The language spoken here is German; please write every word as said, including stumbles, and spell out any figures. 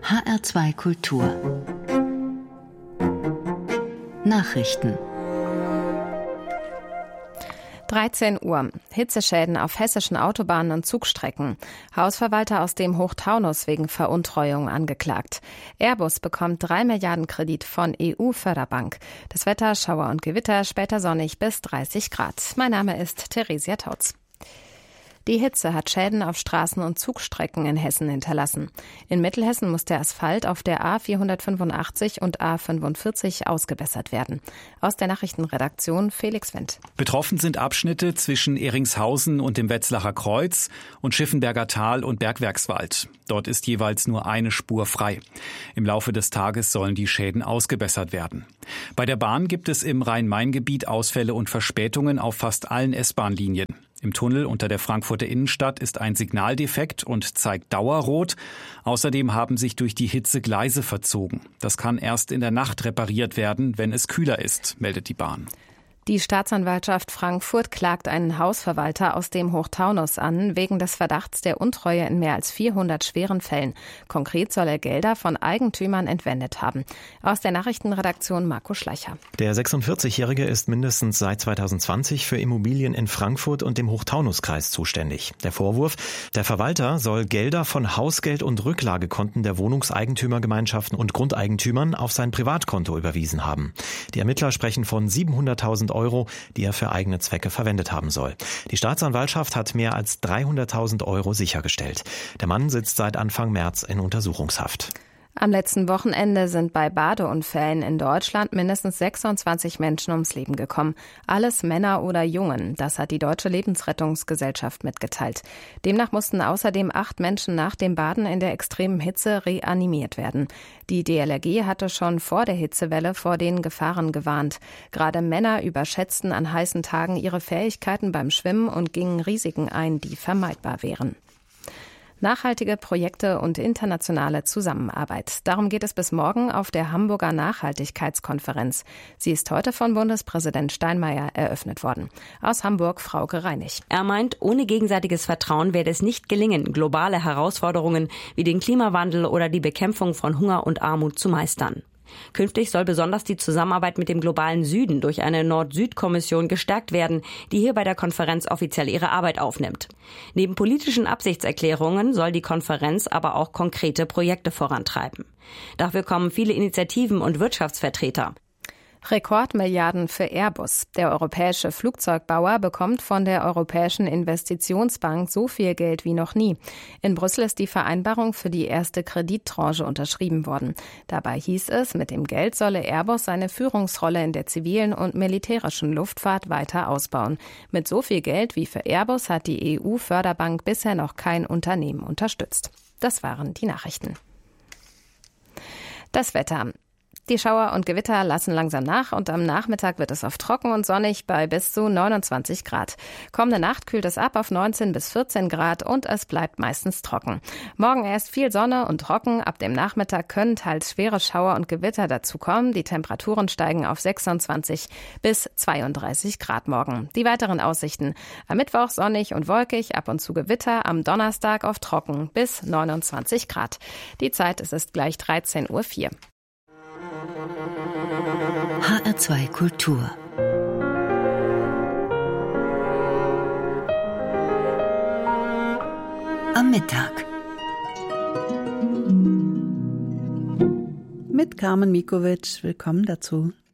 H R zwei Kultur Nachrichten. dreizehn Uhr. Hitzeschäden auf hessischen Autobahnen und Zugstrecken. Hausverwalter aus dem Hochtaunus wegen Veruntreuung angeklagt. Airbus bekommt drei Milliarden Kredit von E U-Förderbank. Das Wetter, Schauer und Gewitter, später sonnig bis dreißig Grad. Mein Name ist Theresia Tautz. Die Hitze hat Schäden auf Straßen und Zugstrecken in Hessen hinterlassen. In Mittelhessen muss der Asphalt auf der A vierhundertfünfundachtzig und A fünfundvierzig ausgebessert werden. Aus der Nachrichtenredaktion Felix Wendt. Betroffen sind Abschnitte zwischen Ehringshausen und dem Wetzlacher Kreuz und Schiffenberger Tal und Bergwerkswald. Dort ist jeweils nur eine Spur frei. Im Laufe des Tages sollen die Schäden ausgebessert werden. Bei der Bahn gibt es im Rhein-Main-Gebiet Ausfälle und Verspätungen auf fast allen S-Bahn-Linien. Im Tunnel unter der Frankfurter Innenstadt ist ein Signal defekt und zeigt Dauerrot. Außerdem haben sich durch die Hitze Gleise verzogen. Das kann erst in der Nacht repariert werden, wenn es kühler ist, meldet die Bahn. Die Staatsanwaltschaft Frankfurt klagt einen Hausverwalter aus dem Hochtaunus an, wegen des Verdachts der Untreue in mehr als vierhundert schweren Fällen. Konkret soll er Gelder von Eigentümern entwendet haben. Aus der Nachrichtenredaktion Marco Schleicher. Der sechsundvierzigjährige ist mindestens seit zweitausendzwanzig für Immobilien in Frankfurt und dem Hochtaunuskreis zuständig. Der Vorwurf: Der Verwalter soll Gelder von Hausgeld- und Rücklagekonten der Wohnungseigentümergemeinschaften und Grundeigentümern auf sein Privatkonto überwiesen haben. Die Ermittler sprechen von siebenhunderttausend Euro, die er für eigene Zwecke verwendet haben soll. Die Staatsanwaltschaft hat mehr als dreihunderttausend Euro sichergestellt. Der Mann sitzt seit Anfang März in Untersuchungshaft. Am letzten Wochenende sind bei Badeunfällen in Deutschland mindestens sechsundzwanzig Menschen ums Leben gekommen. Alles Männer oder Jungen. Das hat die Deutsche Lebensrettungsgesellschaft mitgeteilt. Demnach mussten außerdem acht Menschen nach dem Baden in der extremen Hitze reanimiert werden. Die D L R G hatte schon vor der Hitzewelle vor den Gefahren gewarnt. Gerade Männer überschätzten an heißen Tagen ihre Fähigkeiten beim Schwimmen und gingen Risiken ein, die vermeidbar wären. Nachhaltige Projekte und internationale Zusammenarbeit. Darum geht es bis morgen auf der Hamburger Nachhaltigkeitskonferenz. Sie ist heute von Bundespräsident Steinmeier eröffnet worden. Aus Hamburg Frauke Reinig. Er meint, ohne gegenseitiges Vertrauen werde es nicht gelingen, globale Herausforderungen wie den Klimawandel oder die Bekämpfung von Hunger und Armut zu meistern. Künftig soll besonders die Zusammenarbeit mit dem globalen Süden durch eine Nord-Süd-Kommission gestärkt werden, die hier bei der Konferenz offiziell ihre Arbeit aufnimmt. Neben politischen Absichtserklärungen soll die Konferenz aber auch konkrete Projekte vorantreiben. Dafür kommen viele Initiativen und Wirtschaftsvertreter. Rekordmilliarden für Airbus. Der europäische Flugzeugbauer bekommt von der Europäischen Investitionsbank so viel Geld wie noch nie. In Brüssel ist die Vereinbarung für die erste Kredittranche unterschrieben worden. Dabei hieß es, mit dem Geld solle Airbus seine Führungsrolle in der zivilen und militärischen Luftfahrt weiter ausbauen. Mit so viel Geld wie für Airbus hat die E U-Förderbank bisher noch kein Unternehmen unterstützt. Das waren die Nachrichten. Das Wetter. Die Schauer und Gewitter lassen langsam nach und am Nachmittag wird es oft trocken und sonnig bei bis zu neunundzwanzig Grad. Kommende Nacht kühlt es ab auf neunzehn bis vierzehn Grad und es bleibt meistens trocken. Morgen erst viel Sonne und trocken. Ab dem Nachmittag können teils schwere Schauer und Gewitter dazukommen. Die Temperaturen steigen auf sechsundzwanzig bis zweiunddreißig Grad morgen. Die weiteren Aussichten: Am Mittwoch sonnig und wolkig, ab und zu Gewitter. Am Donnerstag auf trocken bis neunundzwanzig Grad. Die Zeit ist, ist gleich dreizehn Uhr vier. H R zwei Kultur am Mittag mit Carmen Mikovic. Willkommen dazu.